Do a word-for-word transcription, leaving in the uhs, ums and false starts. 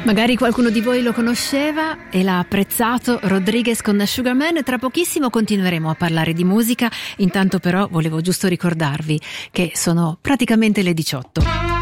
Magari qualcuno di voi lo conosceva e l'ha apprezzato, Rodriguez con Sugar Man. Tra pochissimo continueremo a parlare di musica, intanto però volevo giusto ricordarvi che sono praticamente le diciotto.